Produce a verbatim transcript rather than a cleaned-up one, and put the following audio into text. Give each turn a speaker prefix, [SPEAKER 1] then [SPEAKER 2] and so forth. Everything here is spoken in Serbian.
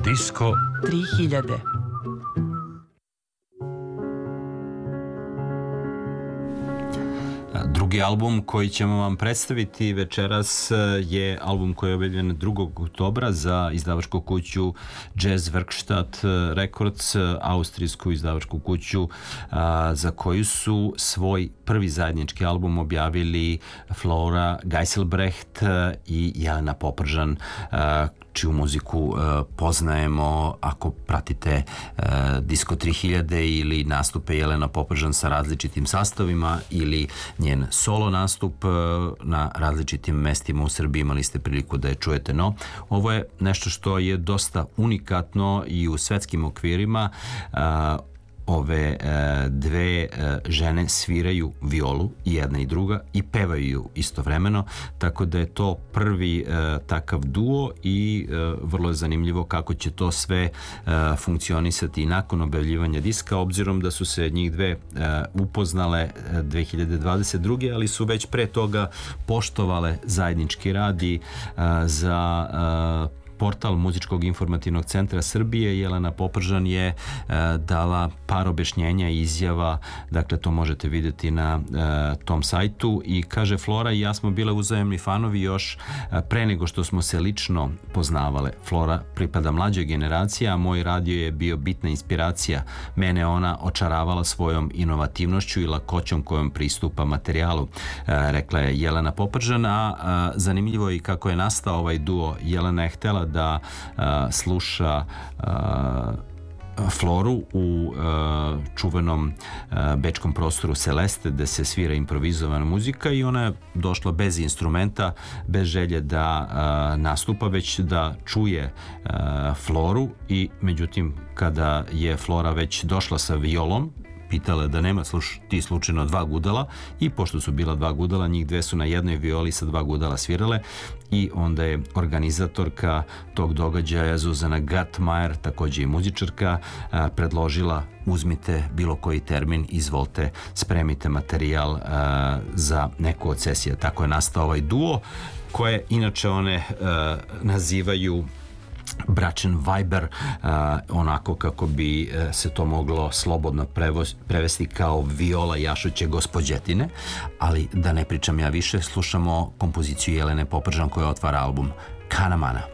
[SPEAKER 1] Disko
[SPEAKER 2] tri hiljade.
[SPEAKER 1] Drugi album koji ćemo vam predstaviti večeras je album koji je objavljen drugog oktobra za izdavačku kuću Jazz Werkstatt Records, austrijsku izdavačku kuću za koju su svoj prvi zajednički album objavili Flora Geisselbrecht i Jelena Popržan, čiju muziku uh, poznajemo ako pratite uh, Disko tri hiljade ili nastupe Jelena Popržan sa različitim sastavima ili njen solo nastup uh, na različitim mestima u Srbiji, imali ste priliku da je čujete. No, ovo je nešto što je dosta unikatno i u svetskim okvirima. uh, Ove e, dve e, žene sviraju violu, i jedna i druga, i pevaju ju istovremeno, tako da je to prvi e, takav duo i e, vrlo je zanimljivo kako će to sve e, funkcionisati nakon objavljivanja diska, obzirom da su se njih dve e, upoznale dve hiljade dvadeset druge. ali su već pre toga poštovale zajednički rad i e, za e, portal Muzičkog informativnog centra Srbije Jelena Popržan je e, dala par objašnjenja i izjava, dakle to možete vidjeti na e, tom sajtu, i kaže: Flora i ja smo bile uzajemni fanovi još e, pre nego što smo se lično poznavale. Flora pripada mlađoj generaciji, a moj radio je bio bitna inspiracija. Mene ona očaravala svojom inovativnošću i lakoćom kojom pristupa materijalu, e, rekla je Jelena Popržan. A, a zanimljivo je i kako je nastao ovaj duo. Jelena je htela da a, sluša a, Floru u a, čuvenom a, bečkom prostoru Celeste, gde se svira improvizovana muzika, i ona je došla bez instrumenta, bez želje da a, nastupa, već da čuje a, Floru. I međutim, kada je Flora već došla sa violom, pitala da nema sluš, ti slučajno dva gudala, i pošto su bila dva gudala, njih dve su na jednoj violi sa dva gudala svirale, i onda je organizatorka tog događaja Zuzana Gartmajer, takođe i muzičarka, a, predložila: uzmite bilo koji termin, izvolite, spremite materijal a, za neku od sesija. Tako je nastao ovaj duo, koje inače one a, nazivaju bračen Viber, uh, onako kako bi uh, se to moglo slobodno prevoz, prevesti kao viola jašuće gospođetine. Ali da ne pričam ja više, slušamo kompoziciju Jelene Popržan koja otvara album Kanamana.